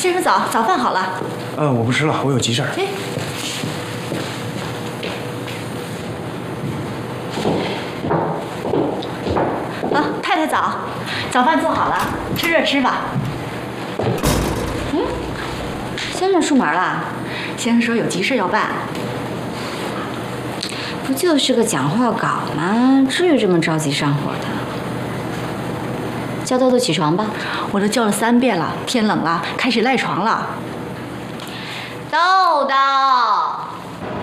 先生早饭好了。 我不吃了，我有急事儿。 哎。啊，太太早，早饭做好了，趁热吃吧。 先生出门了？ 先生说有急事要办。 不就是个讲话稿吗？至于这么着急上火的？叫豆豆起床吧。 我都叫了3遍了，天冷了，开始赖床了。豆豆。